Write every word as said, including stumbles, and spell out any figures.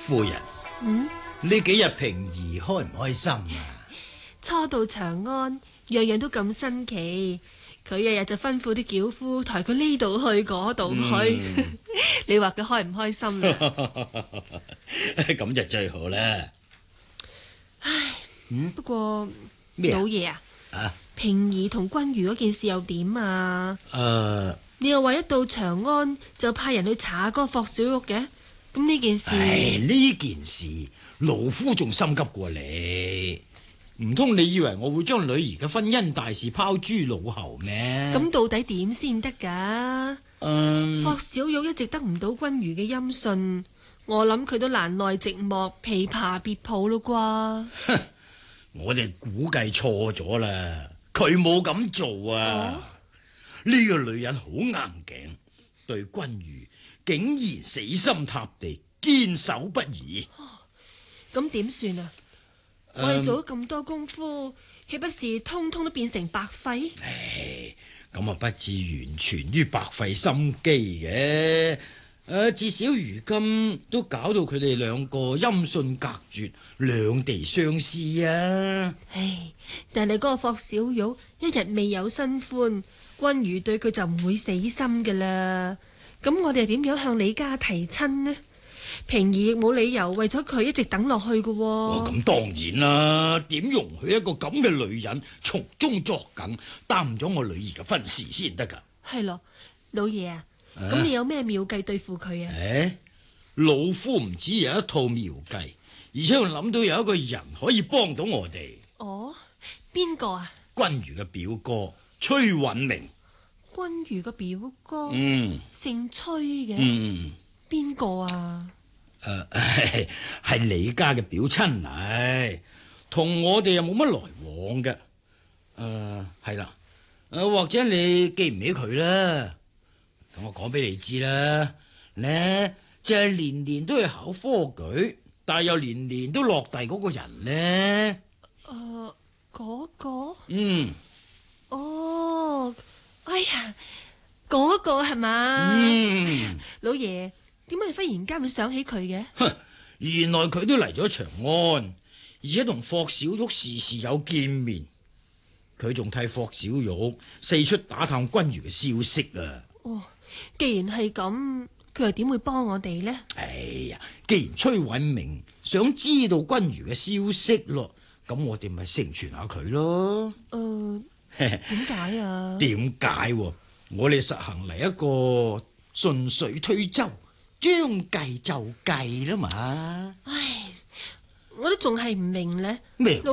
夫人， 嗯， 呢幾日平兒開唔開心啊？ 初到長安，樣樣都咁新奇。佢日日就吩咐啲轎夫抬佢呢度去嗰度去。 嗯、 你話佢開唔開心啊？ 咁就最好啦。 唉， 嗯， 不過咩老爺啊， 啊， 平兒同君如嗰件事又點啊？ 誒、呃， 你又話一到長安就派人去查嗰個霍小玉嘅，咁呢件事？ 唉，呢件事老夫仲心急過你。唔通你以為我會將女兒嘅婚姻大事拋諸腦後咩？ 咁到底點先得噶？ 嗯， 霍小玉一直得唔到君如嘅音訊，我諗佢都難耐寂寞，琵琶別抱咯啩。 我哋估計錯咗啦，佢冇咁做啊！呢、哦、個女人好硬頸，對君如竟然死心塌地，堅守不移。 咁點算啊？ 嗯、 我哋做咗咁多功夫，豈不是通通都變成白費？ 唉，咁啊不至完全於白費心機嘅。誒、呃，至少如今都搞到佢哋兩個音訊隔絕，兩地相思啊！ 唉，但係嗰個霍小玉一日未有新歡，君如對佢就唔會死心噶啦。咁我哋點樣向李家提親呢？平兒亦冇理由為咗佢一直等落去嘅。 哦，咁當然啦，點容許一個咁嘅女人從中作梗，耽誤咗我女兒嘅婚事先得噶？ 係咯，老爺啊，咁、啊、你有咩妙計對付佢啊？ 誒，老夫唔止有一套妙計，而且我諗到有一個人可以幫到我哋。 哦，邊個啊？ 君如嘅表哥崔允明。 君如嘅表哥， 嗯， 姓崔嘅， 嗯， 邊個啊？ 誒、呃，係李家嘅表親嚟，同我哋又冇乜來往嘅。誒、呃，係啦，誒、呃，或者你記唔起佢啦？等我講俾你知啦。呢就係、是、年年都去考科舉，但係又年年都落第嗰個人呢？ 誒、呃，嗰、那個？ 嗯。 哦，哎呀，嗰、那個係嘛？ 嗯， 老爺。點解你忽然間會想起佢嘅？ 原來佢都嚟咗長安，而且同霍小玉時時有見面。佢仲替霍小玉四出打探君如嘅消息啊！ 哦，既然係咁，佢又點會幫我哋呢？ 哎呀，既然崔允明想知道君如嘅消息咯，咁我哋咪成全下佢咯。 誒、呃，點解啊？ 點解？我哋實行嚟一個順水推舟。將計就計啦嘛！ 唉，我都仲係唔明呢。 咩？